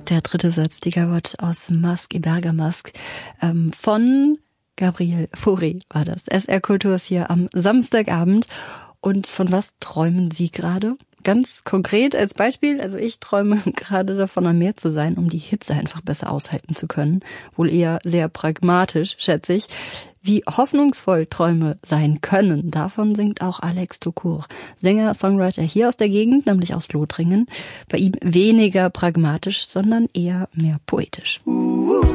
Der dritte Satz, die Gavotte aus Masque et Bergamasque von Gabriel Fauré war das. SR Kultur ist hier am Samstagabend. Und von was träumen Sie gerade? Ganz konkret als Beispiel, also ich träume gerade davon, am Meer zu sein, um die Hitze einfach besser aushalten zu können. Wohl eher sehr pragmatisch, schätze ich. Wie hoffnungsvoll Träume sein können, davon singt auch Alex Tukur, Sänger, Songwriter hier aus der Gegend, nämlich aus Lothringen. Bei ihm weniger pragmatisch, sondern eher mehr poetisch.